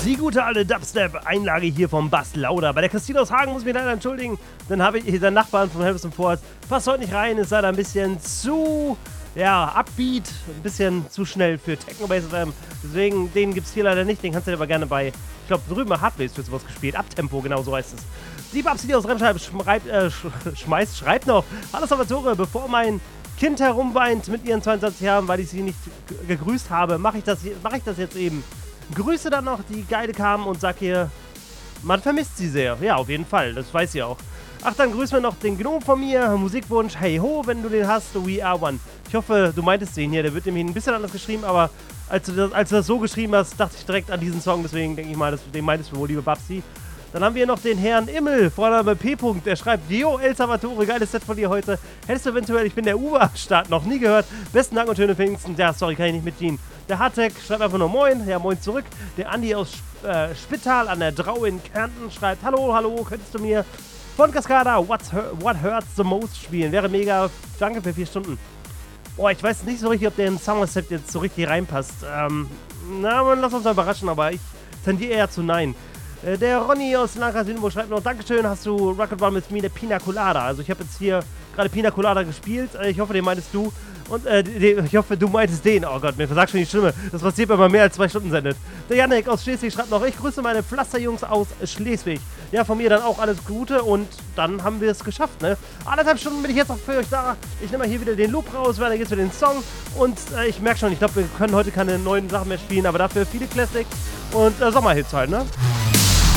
Die gute alte Dubstep-Einlage hier vom Bass Lauder. Bei der Christine aus Hagen muss ich mich leider entschuldigen. Dann habe ich den Nachbarn von Helvis Force. Passt heute nicht rein, ist leider ein bisschen zu, ja, upbeat. Ein bisschen zu schnell für Techno-Bass. Deswegen, den gibt es hier leider nicht. Den kannst du aber gerne bei, ich glaube, drüben bei Hardbase wird sowas gespielt. Abtempo, genau so heißt es. Die Babsi, die aus Remscheid schreibt noch: Hallo Salvatore, bevor mein Kind herumweint mit ihren 22 Jahren, weil ich sie nicht gegrüßt habe, mache ich das jetzt eben. Grüße dann noch, die Geile kamen und sag ihr, man vermisst sie sehr. Ja, auf jeden Fall, das weiß sie auch. Ach, dann grüßen wir noch den Gnome von mir, Musikwunsch, hey ho, wenn du den hast, We Are One. Ich hoffe, du meintest den hier, der wird nämlich ein bisschen anders geschrieben, aber als du das so geschrieben hast, dachte ich direkt an diesen Song, deswegen denke ich mal, den meintest du wohl, liebe Babsi. Dann haben wir noch den Herrn Immel, Vorname P. Der schreibt: Yo, El Salvatore, geiles Set von dir heute. Hättest du eventuell, ich bin der Uwe am Start, noch nie gehört. Besten Dank und schöne Pfingsten. Ja, sorry, kann ich nicht mitdienen. Der Hartek schreibt einfach nur Moin, ja, Moin zurück. Der Andi aus Spittal an der Drau in Kärnten schreibt: Hallo, könntest du mir von Cascada What Hurts the Most spielen? Wäre mega, danke für 4 Stunden. Oh, ich weiß nicht so richtig, ob der in Somerset jetzt so richtig reinpasst. Lass uns mal überraschen, aber ich tendiere eher zu nein. Der Ronny aus Lanka Südenburg schreibt noch: Dankeschön, hast du Rocket Run mit mir der Pina Colada. Also ich habe jetzt hier gerade Pina Colada gespielt. Ich hoffe, den meintest du. Und ich hoffe, du meintest den. Oh Gott, mir versagt schon die Stimme. Das passiert, wenn man mehr als 2 Stunden sendet. Der Janek aus Schleswig schreibt noch: Ich grüße meine Pflasterjungs aus Schleswig. Ja, von mir dann auch alles Gute und dann haben wir es geschafft, ne? 1,5 Stunden bin ich jetzt noch für euch da. Ich nehme mal hier wieder den Loop raus, weil dann geht's für den Song. Und ich merke schon, ich glaube, wir können heute keine neuen Sachen mehr spielen, aber dafür viele Classics und Sommerhits halt, ne?